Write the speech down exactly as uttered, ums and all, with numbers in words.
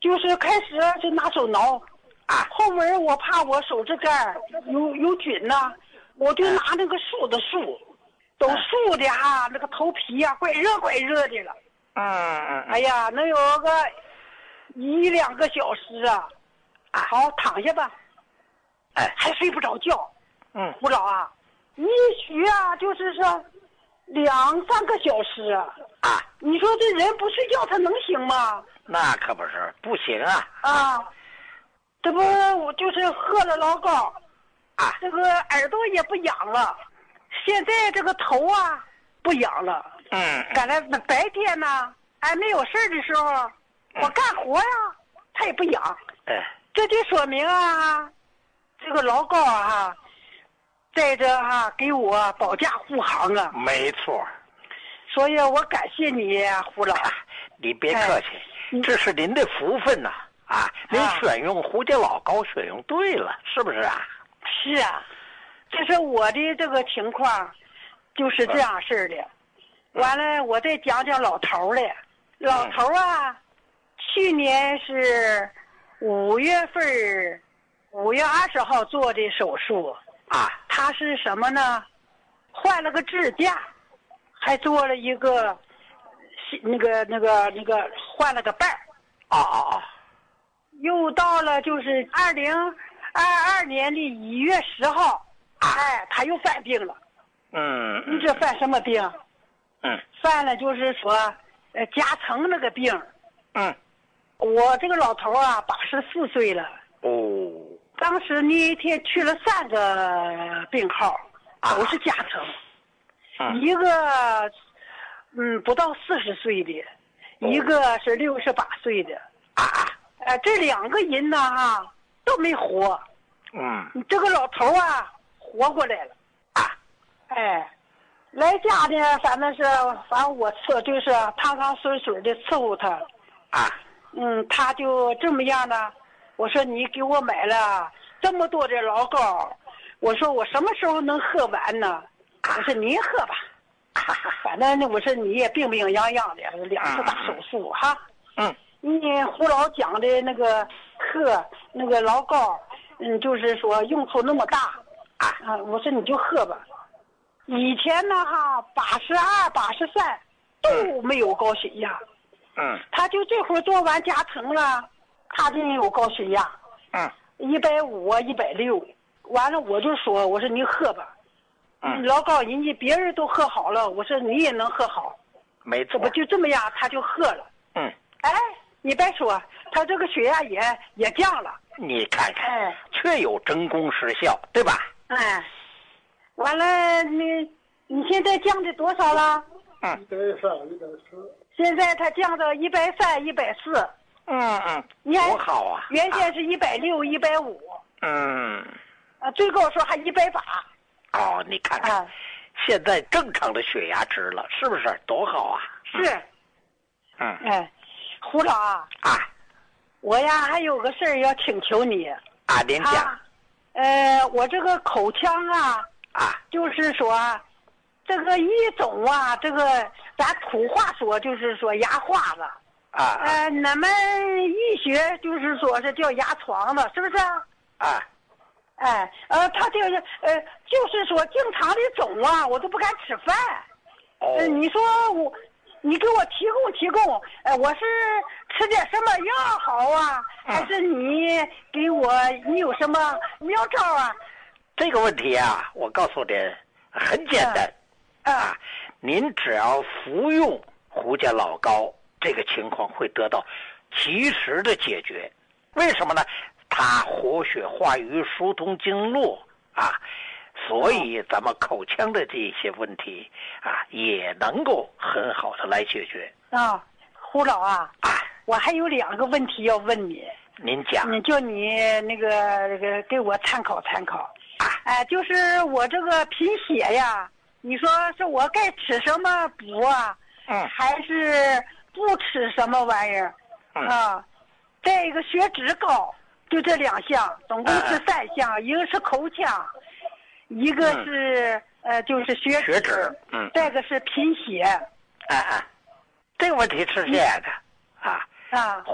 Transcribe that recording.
就是开始就拿手挠， 啊， 后面我怕我手指盖有有菌呐、我就拿那个树的树，都树的哈、啊，那个头皮呀、啊，怪热怪热的了。 嗯嗯， 哎呀，能有个一两个小时啊，好躺下吧， 哎， 还睡不着觉。 嗯， 胡老啊，一学啊就是说两三个小时啊， 啊， 你说这人不睡觉他能行吗？ 那可不是，不行啊！ 啊，这不我就是喝了老膏， 啊， 这个耳朵也不痒了，现在这个头啊不痒了。 嗯， 赶来白天呢，还没有事的时候，我干活呀，它也不痒。 哎， 这就说明啊，这个老膏啊，在这哈、啊、给我保驾护航啊。 没错。 所以我感谢你，胡老。 啊，你别客气。哎，这是您的福分呐！啊，您选用胡家老膏选用对了，是不是啊？ 是啊，这是我的这个情况，就是这样式的。完了，我再讲讲老头儿的。老头儿啊，嗯、去年是五月份，五月二十号做的手术啊。 他是什么呢？换了个支架，还做了一个。那个、那个、那个换了个瓣儿， 哦哦哦， 又到了就是二零二二年的一月十号，哎，他又犯病了。 嗯， 你这犯什么病？ 嗯， 犯了就是说，呃，夹层那个病。 嗯， 我这个老头啊，八十四岁了。 哦， 当时那一天去了三个病号，都是夹层， 啊、 一个。嗯，不到四十岁的，一个是六十八岁的，啊，呃，这两个人呢哈都没活， 嗯， 这个老头啊活过来了， 啊， 哎，来家呢，反正是反正我伺就是汤汤水水的伺候他， 啊， 嗯，他就这么样呢，我说你给我买了这么多的老膏，我说我什么时候能喝完呢？我说您喝吧。反正呢，我说你也病病殃殃的，两次大手术哈。 嗯。 你胡老讲的那个课，那个老膏，嗯，就是说用处那么大啊。我说你就喝吧。以前呢哈，八十二、八十三都没有高血压。 嗯。他就这会儿做完夹层了，他就有高血压。 嗯。 一百五啊，一百六。完了，我就说，我说你喝吧。 嗯， 老高人家别人都喝好了，我说你也能喝好， 没错， 不就这么样，他就喝了。 嗯， 哎，你别说，他这个血压也也降了。 你看看， 哎， 确有真功实效，对吧？ 哎，完了，你你现在降的多少了？ 嗯， 一百三，一百四。 现在他降到一百三、一百四。 嗯嗯， 你看多好啊！ 原先是一百六、一百五。 嗯， 啊，最高时候还一百八。 哦，你看看， 啊、 现在正常的血压值了，是不是多好啊？ 是。 嗯。 哎，胡老啊。 啊。 我呀，还有个事儿要请求你。 啊，您讲。 呃，我这个口腔啊。 啊。 就是说，这个一种啊，这个咱土话说就是说牙花子。 啊。 呃，咱们医学就是说是叫牙床子，是不是？ 啊。 哎，呃，他就是呃，就是说经常的肿啊，我都不敢吃饭。 哦。 呃，你说我，你给我提供提供，呃，我是吃点什么药好啊， 嗯、 还是你给我你有什么妙招啊？ 这个问题啊，我告诉您，很简单。 嗯、 啊，您只要服用胡家老膏，这个情况会得到及时的解决。为什么呢？它活血化瘀、疏通经络啊，所以咱们口腔的这些问题啊，也能够很好的来解决。 啊，胡老啊， 啊， 我还有两个问题要问你。 您讲。 你叫你那个那个给我参考参考。 啊， 哎，就是我这个贫血呀，你说是我该吃什么补啊？ 嗯。还是不吃什么玩意儿？ 嗯。 啊，再一个血脂高。就这两项，总共是三项，啊、一个是口腔，一个是、嗯、呃就是血脂， 血脂，嗯， 再一个是贫血。 啊啊，这个问题是这样的，啊啊。